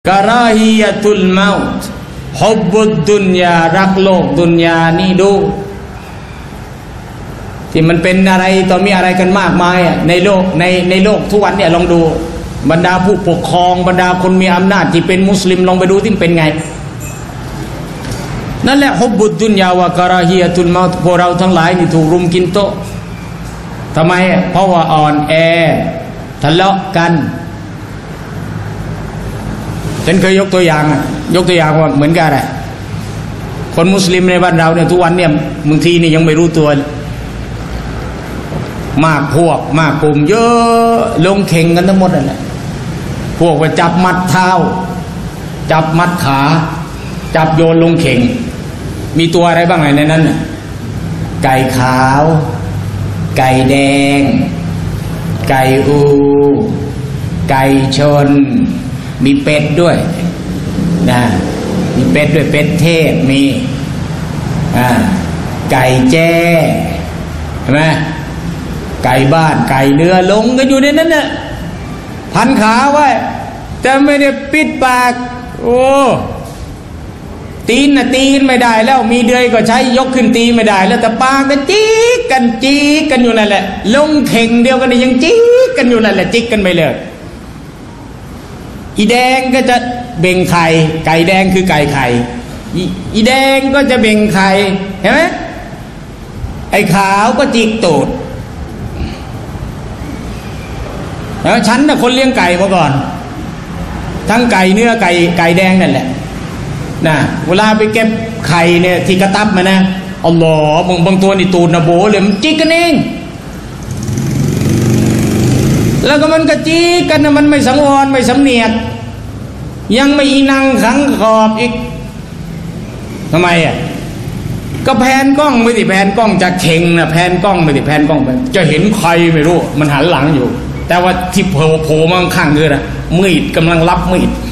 กะราฮียะตุลเมาต์ฮุบบุดดุนยารักโลกดุนยานี่ดูที่มันเป็นอะไรต่อมีอะไรกันมากมายในโลกทุกวันเนี่ยลองดูบรรดาผู้ปกครองบรรดาคนมีอำนาจที่เป็นมุสลิมลองไปดูที่เป็นไงนั่นแหละฮุบบุดดุนยาวะกะราฮียะตุลเมาต์พวกเราทั้งหลายนี่ถูกรุมกินโต๊ะทำไมเพราะว่าอ่อนแอทะเลาะกันฉันเคยยกตัวอย่างว่าเหมือนกันแหละคนมุสลิมในบ้านเราเนี่ยทุกวันเนี่ยบางทีนี่ยังไม่รู้ตัวมากพวกมากกลุ่มเยอะลงเข่งกันทั้งหมดนั่นแหละพวกไปจับมัดเท้าจับมัดขาจับโยนลงเข่งมีตัวอะไรบ้างในนั้นน่ะไก่ขาวไก่แดงไก่อูไก่ชนมีเป็ดด้วยนะมีเป็ดด้วยเป็ดเทศมีไก่แจ้ใช่ไหมไก่บ้านไก่เนื้อลงกันอยู่ในนั้นน่ะพันขาไว้แต่ไม่ได้ปิดปากโอ้ตีนไม่ได้แล้วมีเดือยก็ใช้ยกขึ้นตีไม่ได้แล้วแต่ปากก็จี้กันอยู่นั่นแหละลงเข่งเดียวกันยังจี้กันอยู่นั่นแหละจิกกันไปเลยอีแดงก็จะเบ่งไข่ไก่แดงคือไก่ไข่อีแดงก็จะเบ่งไข่เห็นไหมไอ้ขาวก็จิกตูดแล้วฉันน่ะคนเลี้ยงไก่มาก่อนทั้งไก่เนื้อไก่แดงนั่นแหละนะเวลาไปเก็บไข่เนี่ยที่กระตับมานะอัลลอฮ์บางตัวนี่ตูดนะโบเลยมันจิกกันเองแล้วก็มันกระจีกันนะมันไม่สังวรไม่สำเนียกยังไม่อีนังขังขอบอีกทำไมก็แพนกล้องไม่ติแพนกล้องจากเข่งนะแพนกล้องไม่ติแพนกล้องไปจะเห็นใครไม่รู้มันหันหลังอยู่แต่ว่าที่โผล่มาข้างๆนะมีดกำลังรับมีด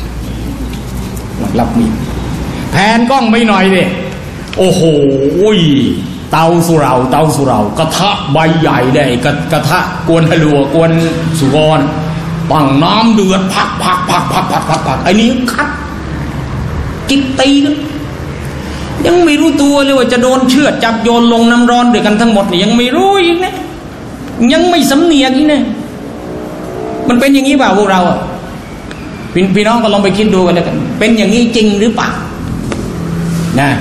แพนกล้องไม่หน่อยดิโอ้โหเตาสุเหร่ากระทะใบใหญ่ได้กระทะกวนฮะลัวกวนสุกรตั้งน้ำเดือดพักไอ้นี้คัดจิกตีกันยังไม่รู้ตัวเลยว่าจะโดนเชือดจับโยนลงน้ำร้อนด้วยกันทั้งหมดนี่ยังไม่รู้อีกนะยังไม่สำเนียกอีกนะมันเป็นอย่างนี้เปล่าพวกเราพี่น้องก็ลองไปคิดดูกันแล้วกันเป็นอย่างนี้จริงหรือเปล่านะ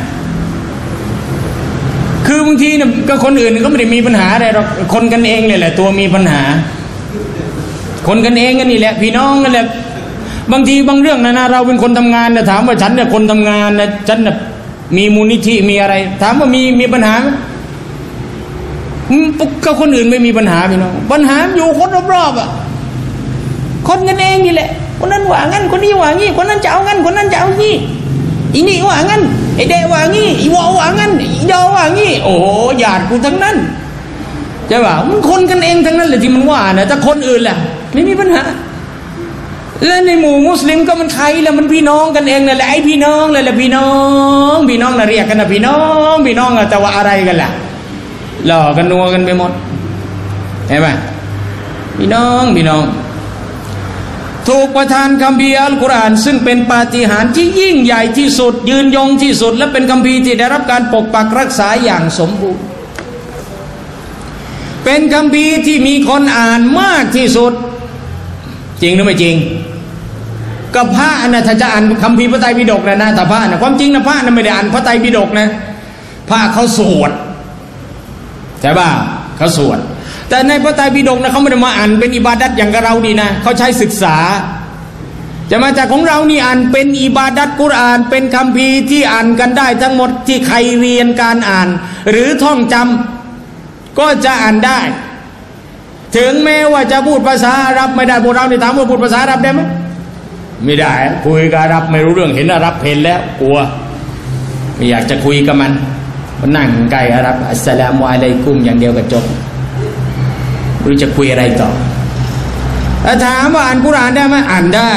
คือบางทีเนี่ยก็คนอื่นก็ไม่ได้มีปัญหาอะไรหรอกคนกันเองเนี่ยแหละตัวมีปัญหาคนกันเองกันนี่แหละพี่น้องนั่นแหละบางทีบางเรื่องนะเราเป็นคนทำงานนะถามว่าฉันเนี่ยคนทำงานนะฉันน่ะมีมูลนิธิมีอะไรถามว่ามีปัญหาก็คนอื่นไม่มีปัญหาพี่น้องปัญหาอยู่คนรอบๆคนกันเองนี่แหละคนนั้นว่างั้นคนนี้ว่างี้คนนั้นจะเอางั้นคนนั้นจะเอางี้อีนี่ว่างั้นไอ้เดว่างี้อีวอว่างั้นอีดอว่างี้โอ้โหญาติกูทั้งนั้นใช่ป่ะมันคนกันเองทั้งนั้นเลยที่มันว่านะแต่คนอื่นล่ะไม่มีปัญหาแล้วในหมู่มุสลิมก็มันใครล่ะมันพี่น้องกันเองนั่นแหละไอ้พี่น้องเลยแหละพี่น้องน่ะเรียกกันนะพี่น้องแต่ว่าอะไรกันล่ะหลอกกันนัวกันไปหมดเห็นป่ะพี่น้องถูกประทานคัมภีร์อัลกุรอานซึ่งเป็นปาฏิหาริย์ที่ยิ่งใหญ่ที่สุดยืนยงที่สุดและเป็นคัมภีร์ที่ได้รับการปกปักรักษาอย่างสมบูรณ์เป็นคัมภีร์ที่มีคนอ่านมากที่สุดจริงหรือไม่จริงก็พระนะถ้าจะอ่านคัมภีร์พระไตรปิฎกนะแต่พระนะความจริงนะพระนะไม่ได้อ่านพระไตรปิฎกนะพระเขาสวดใช่ป่ะเขาสวดแต่ในพระไตรปิฎกนะเขาไม่ได้มาอ่านเป็นอิบาดัตอย่างกับเราดีนะเขาใช้ศึกษาจะมาจากของเรานี่อ่านเป็นอิบาดัตกุรอานเป็นคัมภีร์ที่อ่านกันได้ทั้งหมดที่ใครเรียนการอ่านหรือท่องจำก็จะอ่านได้ถึงแม้ว่าจะพูดภาษาอาหรับไม่ได้พวกเรานี่ถามว่าพูดภาษาอาหรับได้ไหมไม่ได้คุยกับอาหรับไม่รู้เรื่องเห็นอาหรับเห็นแล้วกลัวไม่อยากจะคุยกับมันนั่งใกล้อาหรับอัสสลามุอะลัยกุมอย่างเดียวก็จบรู้จะคุยอะไรต่อถ้าถามว่าอ่านกุรอานได้ไหมอ่านได้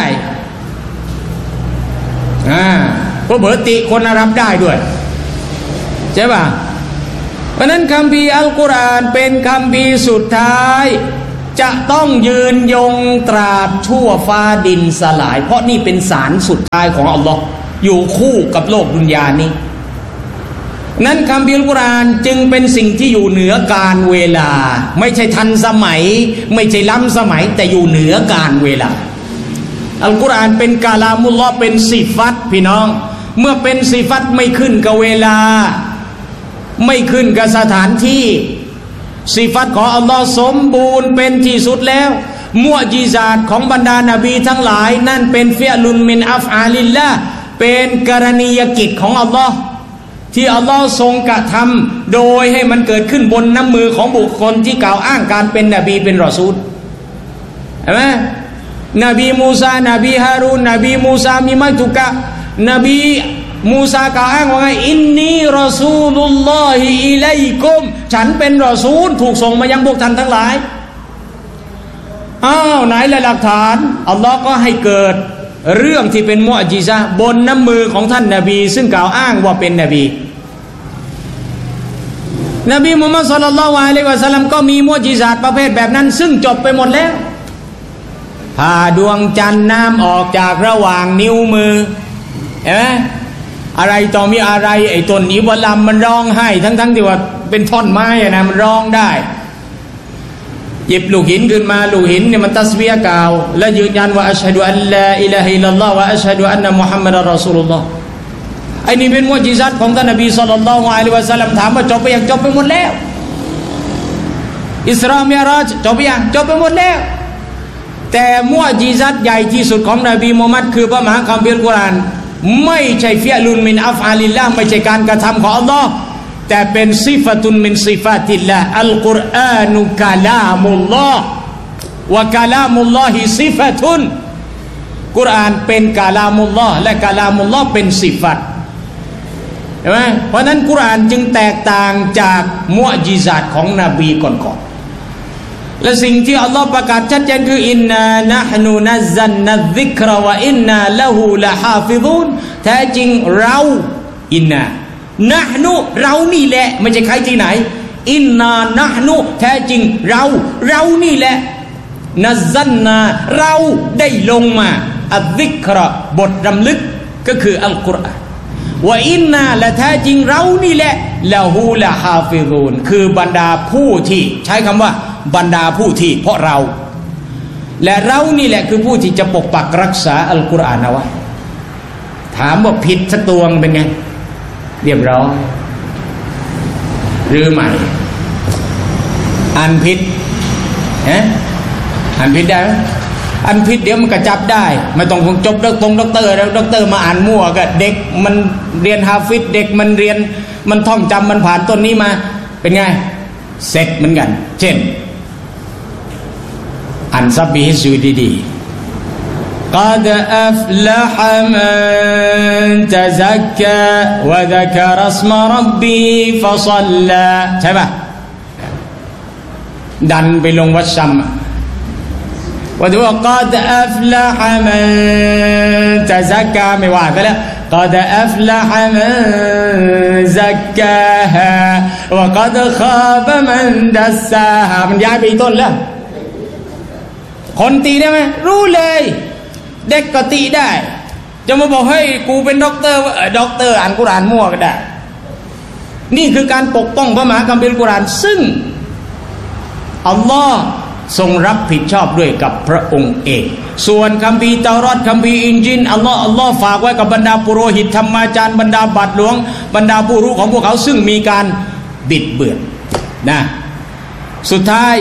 เพราะเบอร์ติคนอาหรับได้ด้วยใช่ป่ะเพราะนั้นคัมภีร์อัลกุรอานเป็นคัมภีร์สุดท้ายจะต้องยืนยงตราบชั่วฟ้าดินสลายเพราะนี่เป็นสารสุดท้ายของอัลลอฮ์อยู่คู่กับโลกดุนยานี้นั้นคัมภีร์อัลกุรอานจึงเป็นสิ่งที่อยู่เหนือการเวลาไม่ใช่ทันสมัยไม่ใช่ล้ำสมัยแต่อยู่เหนือการเวลาอัลกุรอานเป็นกาลามุลลอฮ์เป็นสิฟัตพี่น้องเมื่อเป็นสิฟัตไม่ขึ้นกับเวลาไม่ขึ้นกับสถานที่สิฟัตของอัลลอฮ์สมบูรณ์เป็นที่สุดแล้วมุอ์ญิซาตของบรรดานบีทั้งหลายนั่นเป็นฟิอลุนมินอัฟอาลิลละเป็นกรณียกิจของอัลลอฮ์ที่อัลลอฮ์ทรงกระทำโดยให้มันเกิดขึ้นบนน้ำมือของบุคคลที่กล่าวอ้างการเป็นนบีเป็นรอซูลเห็นไหมนบีมูซานบีฮารูนนบีมูซามีมัตุกะนบีมูซากล่าวอ้างว่าไงอินนีรอซูลุลลอฮิอิลัยกุมฉันเป็นรอซูลถูกส่งมายังพวกท่านทั้งหลายอ้าวไหนละหลักฐานอัลลอฮ์ก็ให้เกิดเรื่องที่เป็นมุอ์ญิซะห์บนน้ำมือของท่านนบีซึ่งกล่าวอ้างว่าเป็นนบีมุฮัมมัดศ็อลลัลลอฮุอะลัยฮิวะซัลลัมก็มีมุอ์ญิซาตประเภทแบบนั้นซึ่งจบไปหมดแล้วผ่าดวงจันทร์น้ำออกจากระหว่างนิ้วมือเห็นไหมอะไรต่อมีอะไรไอ้ต้นอิบลัมมันร้องไห้ทั้งที่ว่าเป็นท่อนไม้นะมันร้องได้หยิบลูกหินขึ้นมาลูกหินเนี่ยมันตัสบีฮ์กล่าวและยืนยันว่าอัชฮะดุอัลลาอิลาฮะอิลลัลลอฮ์วะอัชฮะดุอันนะมุฮัมมัดรอซูลุลลอฮ์ไอ้นี่เป็นมุอ์ญิซาตของท่านนบีศ็อลลัลลอฮุอะลัยฮิวะซัลลัมถามว่าจบไปยังจบไปหมดแล้วอิสรามิอ์ราจจบไปยังจบไปหมดแล้วแต่มุอ์ญิซาตใหญ่ที่สุดของนบีมุฮัมมัดคือพระมหาคัมภีร์อัลกุรอานไม่ใช่ฟิอลุนมินอัฟอาลิลลาห์ไม่ใช่การกระทำของอัลลอฮ์แต่เป็นซิฟะตุนมินซิฟาติลลาห์อัลกุรอานุกะลามุลลอฮ์วะกะลามุลลอฮิซิฟะตุนกุรอานเป็นกะลามุลลอฮ์และกะลามุลลอฮ์เป็นซิฟัตเห็นไหมเพราะนั้นกุรอานจึงแตกต่างจากมุอ์ญิซาตของนบีก่อนๆและสิ่งที่อัลลอฮ์ประกาศชัดเจนคืออินนานะฮนูนัซซันนัซซิกรวะอินนาละฮูละฮาฟิซูนแท้จริงเราอินนานะฮนูเรานี่แหละไม่ใช่ใครที่ไหนอินนานะฮนูแท้จริงเรานี่แหละนัซซันนาเราได้ลงมาอัซซิกรบทรำลึกก็คืออัลกุรอานว่าอินนาและแท้จริงเรานี่แหละละฮูละฮาฟิซูนคือบรรดาผู้ที่ใช้คำว่าบรรดาผู้ที่เพราะเราและเรานี่แหละคือผู้ที่จะปกปักรักษาอัลกุรอานเอาไว้ถามว่าผิดสักตัวเป็นไงเรียบร้อยหรือไม่อ่านผิดอ่านผิดได้ไหมอันผิดเดี๋ยวมันก็จับได้ไม่ต้องจบด็อกเตอร์แล้วด็อกเตอร์มาอ่านมั่วก็เด็กมันเรียนฮาฟิซเด็กมันเรียนมันท่องจำมันผ่านต้นนี้มาเป็นไงเสร็จเหมือนกันเช่นอ่านซับบีฮิสูดีๆ قد أفلح من تزكى وذكر اسم ربه فصلى ใช่ป่ะดันไปลงวัชชัมว่าดูว่า قد أفلح من تزكى ไม่ว่ากันแล้ว قد أفلح من زكاها وقد خاب من دساها มันย้ายไปอีกต้นแล้วคนตีได้ไหมรู้เลยเด็กก็ตีได้จะมาบอกเฮ้ยกูเป็นด็อกเตอร์อ่านกุรอานมั่วก็ได้นี่คือการปกป้องพระมหาคัมภีร์กุรอานซึ่งอัลลอฮ์ทรงรับผิดชอบด้วยกับพระองค์เองส่วนคัมภีร์เตารอดคัมภีร์อินจีลอัลลอฮ์ฝากไว้กับบรรดาปุโรหิตธรรมาจารย์บรรดาบาทหลวงบรรดาผู้รู้ของพวกเขาซึ่งมีการบิดเบือนนะสุดท้าย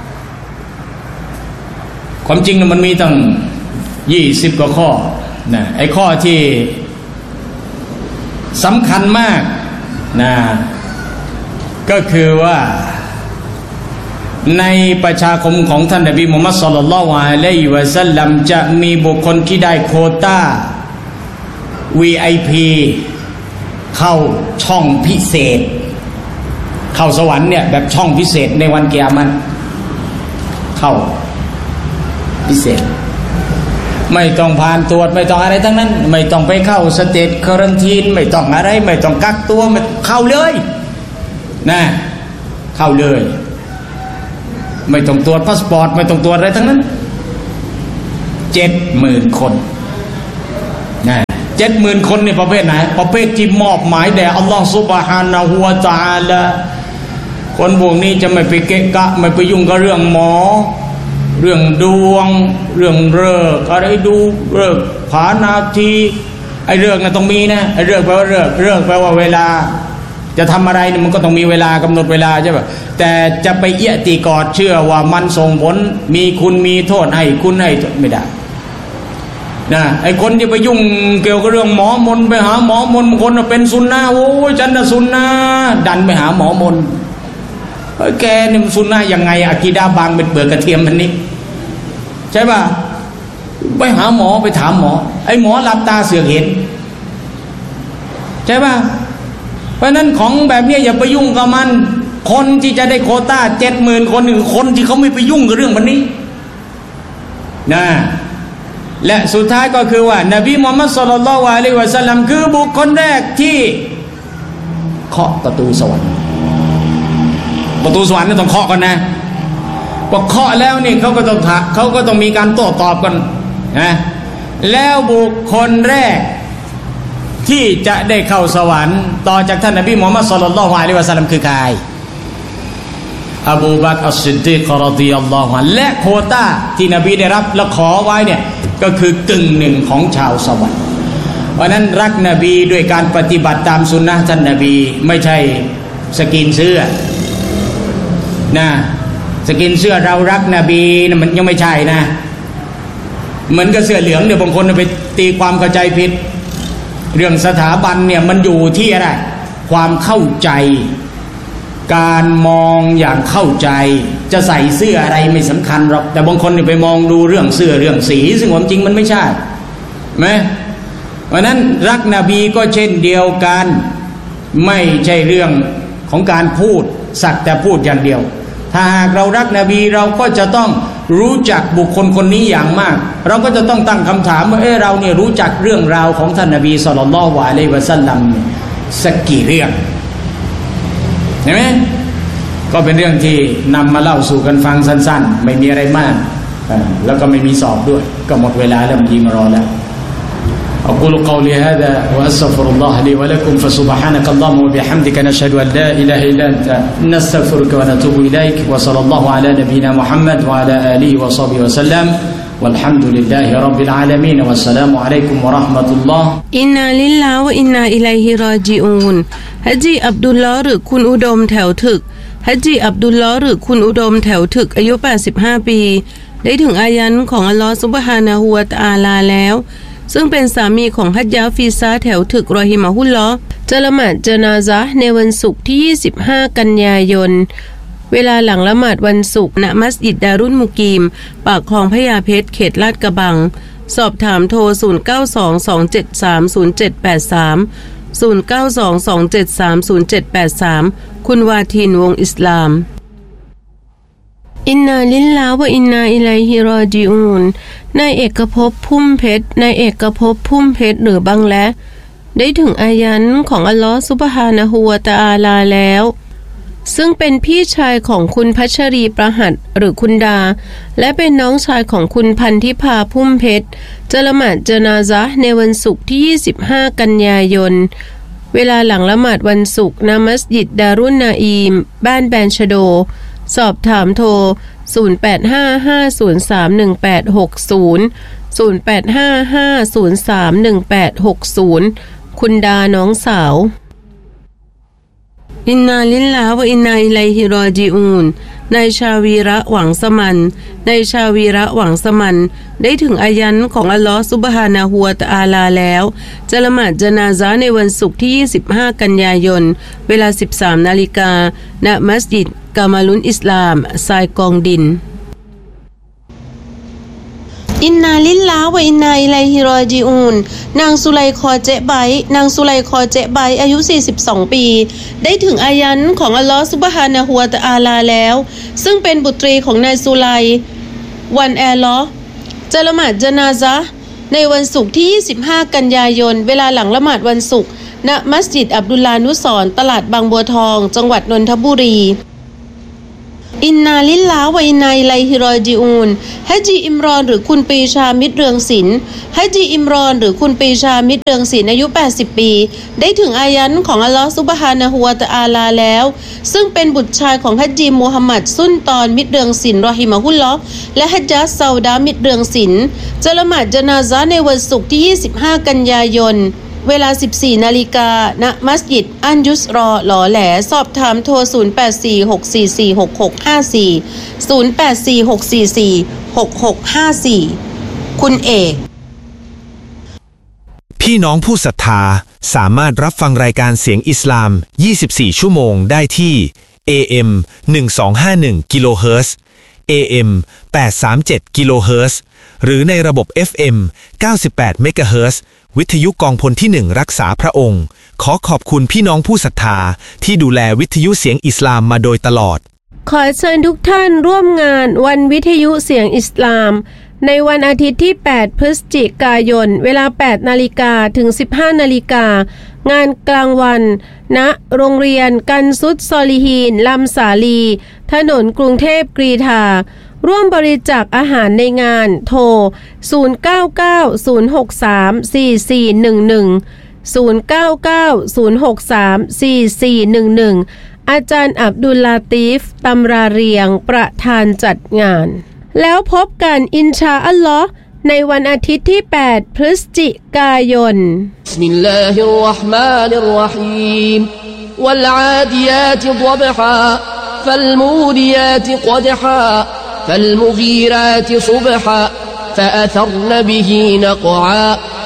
ความจริงมันมีตั้ง20 กว่าข้อนะไอ้ข้อที่สำคัญมากนะก็คือว่าในประชาคมของท่านนบีมุฮัมมัดศ็อลลัลลอฮุอะลัยฮิวะซัลลัมจะมีบุคคลที่ได้โควต้า VIP เข้าช่องพิเศษเข้าสวรรค์เนี่ยแบบช่องพิเศษในวันกิยามะฮ์เข้าพิเศษไม่ต้องผ่านตรวจไม่ต้องอะไรทั้งนั้นไม่ต้องไปเข้าสเตทควอรันทีนไม่ต้องอะไรไม่ต้องกักตัวเข้าเลยนะเข้าเลยไม่ต้องตรวจพาสปอร์ตไม่ต้องตรวจอะไรทั้งนั้น 70,000 คนนะ 70,000 คนนี่ประเภทไหนประเภทที่มอบหมายแด่อัลลอฮฺซุบฮานะฮูวะตะอาลาคนพวกนี้จะไม่ไปเกะกะไม่ไปยุ่งกับเรื่องหมอเรื่องดวงเรื่องฤกษ์อะไรดูฤกษ์ผานาทีไอ้ฤกษ์น่ะต้องมีนะไอ้ฤกษ์แปลว่าฤกษ์แปลว่าเวลาจะทำอะไรเนี่ยมันก็ต้องมีเวลากำหนดเวลาใช่ป่ะแต่จะไปเอี้ยตีกอดเชื่อว่ามันส่งผลมีคุณมีโทษให้คุณให้ไม่ได้นะไอ้คนที่ไปยุ่งเกี่ยวกับเรื่องหมอมนไปหาหมอมนคนเป็นซุนนะโอ้ยฉันน่ะซุนนะดันไปหาหมอมนแกนี่มันซุนนะยังไงอะกีดาบางเป็นเปลือกกระเทียมมันนี่ใช่ป่ะไปหาหมอไปถามหมอไอ้หมอหลับตาเสือกเห็นใช่ป่ะเพราะนั้นของแบบนี้อย่าไปยุ่งกับมันคนที่จะได้โควต้า 70,000 คนคือคนที่เขาไม่ไปยุ่งกับเรื่องแบบนี้นะและสุดท้ายก็คือว่านบีมุฮัมมัดศ็อลลัลลอฮุอะลัยฮิวะซัลลัมคือบุคคลแรกที่เคาะประตูสวรรค์ประตูสวรรค์ต้องเคาะกันนะพอเคาะแล้วนี่เขาก็ต้องมีการโต้ตอบกันนะแล้วบุคคลแรกที่จะได้เข้าสวรรค์ต่อจากท่านนบีมุฮัมมัดศ็อลลัลลอฮุอะลัยฮิวะซัลลัมคือใครอบูบักร อัสซิดดีก รอฎิยัลลอฮุอันฮุและโควต้าที่นบีได้รับและขอไว้เนี่ยก็คือกึ่งหนึ่งของชาวสวรรค์เพราะนั้นรักนบีด้วยการปฏิบัติตามสุนนะท่านนบีไม่ใช่สกินเสื้อนะสกินเสื้อเรารักนบีนะมันยังไม่ใช่นะเหมือนกับเสื้อเหลืองเนี่ยบางคนไปตีความเข้าใจผิดเรื่องสถาบันเนี่ยมันอยู่ที่อะไรความเข้าใจการมองอย่างเข้าใจจะใส่เสื้ออะไรไม่สำคัญหรอกแต่บางคนเนี่ยไปมองดูเรื่องเสื้อเรื่องสีซึ่งความจริงมันไม่ใช่ไหมเพราะนั้นรักนบีก็เช่นเดียวกันไม่ใช่เรื่องของการพูดสักแต่พูดอย่างเดียวถ้าหากเรารักนบีเราก็จะต้องรู้จักบุคคลคนนี้อย่างมากเราก็จะต้องตั้งคำถามว่าเราเนี่ยรู้จักเรื่องราวของท่านนบีศ็อลลัลลอฮุอะลัยฮิวะซัลลัมสักกี่เรื่องเห็นไหมก็เป็นเรื่องที่นำมาเล่าสู่กันฟังสั้นๆไม่มีอะไรมากแล้วก็ไม่มีสอบด้วยก็หมดเวลาแล้วมีมารอแล้วأقول قولي هذا وأستغفر الله لي ولكم فسبحانك اللهم وبحمدك نشهد أن لا إله إلا أنت نستغفرك ونتوب إليك وصلى الله على نبينا محمد وعلى آله وصحبه وسلم والحمد لله رب العالمين والسلام عليكم ورحمة الله อินนาลิลลาฮ์วะอินนาอิลัยฮิรอญิอูนฮัจญีอับดุลลอฮ์หรือคุณอุดมแถวถึกฮัจญีอับดุลลอฮ์หรือคุณอุดมแถวถึกอายุ85ปีได้ถึงอายันของอัลลอฮ์ซุบฮานะฮูวะตะอาลาแล้วซึ่งเป็นสามีของฮัจญาฟีซาแถวถึกรอฮิมะฮุลลอฮ์จะละหมาดญะนาซะห์ในวันศุกร์ที่25กันยายนเวลาหลังละหมาดวันศุกร์ณมัสยิดดารุลมุกีมปากคลองพญาเพชรเขตลาดกระบังสอบถามโทร0922730783 0922730783คุณวาทินวงอิสลามอินนาลิลลาฮ์วะอินนาอิลัยฮิรอญิอูนนายเอกภพพุ่มเพชรนายเอกภพพุ่มเพชรหรือบังและได้ถึงอายันของอัลลอฮฺซุบฮานะฮูวะตะอาลาแล้วซึ่งเป็นพี่ชายของคุณพัชรีประหัตหรือคุณดาและเป็นน้องชายของคุณพันธิพาพุ่มเพชรจะละหมาดญะนาซะห์ในวันศุกร์ที่25กันยายนเวลาหลังละหมาดวันศุกร์ณมัสยิดดารุนนาอีมบ้านแบนชโดสอบถามโทร0855031860 0855031860คุณดาน้องสาวอินนาลิลลาฮ์วะอินนาอิลัยฮิรอญิอูนนายชาวีระหวังสมันนายชาวีระหวังสมันได้ถึงอายันของอัลลอฮฺซุบฮานะฮูวะตะอาลาแล้วจะละหมาดญะนาซะห์ในวันศุกร์ที่25กันยายนเวลา 13:00 นณมัสยิดกามาลุนอิสลามทรายกองดินอินนาลิลลาฮ์วะอินนาอิลัยฮิรอญิอูนนางสุไลคอเจไบนางสุไลคอเจไบอายุ42ปีได้ถึงอายันของอัลลอฮฺซุบฮานะฮูวะตะอาลาแล้วซึ่งเป็นบุตรีของนายสุไลวันแอลอจะละหมาดญะนาซะห์ในวันศุกร์ที่25กันยายนเวลาหลังละหมาดวันศุกร์ณมัสยิดอับดุลลานุสรตลาดบางบัวทองจังหวัดนนทบุรีอินนาลิลลาฮ์วะอินนาอิลัยฮิรอญิอูนฮัจญีอิมรอนหรือคุณปรีชามิตรเรืองศิลป์ฮัจญีอิมรอนหรือคุณปรีชามิตรเรืองศิลป์อายุ80ปีได้ถึงอายันของอัลลอฮฺซุบฮานะฮูวะตะอาลาแล้วซึ่งเป็นบุตรชายของฮัจญีมูฮัมหมัดซุนตอนมิตรเรืองศิลป์รอฮิมะฮุลลอฮ์และฮัจญะซาอุดามิตรเรืองศิลป์จะละหมาดญะนาซะห์ในวันศุกร์ที่25กันยายนเวลา 14 นาฬิกาณมัสยิดอันยุสรอหลอแหลสอบถามโทร 0846446654 คุณเอกพี่น้องผู้ศรัทธาสามารถรับฟังรายการเสียงอิสลาม24ชั่วโมงได้ที่ AM 1251กิโลเฮิรตซ์ AM 837กิโลเฮิรตซ์หรือในระบบ FM 98เมกะเฮิรตซ์วิทยุกองพลที่1รักษาพระองค์ขอขอบคุณพี่น้องผู้ศรัทธาที่ดูแลวิทยุเสียงอิสลามมาโดยตลอดขอเชิญทุกท่านร่วมงานวันวิทยุเสียงอิสลามในวันอาทิตย์ที่8พฤศจิกายนเวลา 8 นาฬิกาถึง 15 นาฬิกางานกลางวันณโรงเรียนกันซุดซอลิฮีนลำสาลีถนนกรุงเทพกรีฑาร่วมบริจาคอาหารในงานโทร0990634411 0990634411อาจารย์อับดุลลาตีฟตำราเรียงประธานจัดงานแล้วพบกันอินชาอัลลอฮ์ในวันอาทิตย์ที่8พฤศจิกายนบิสมิลลาฮิรเราะห์มานิรเราะฮีมวัลอาดิยาติฎบฮาฟัลมูดิยาติกดฮาฟัลมุฆีรات صبحا فأثرن به نقعا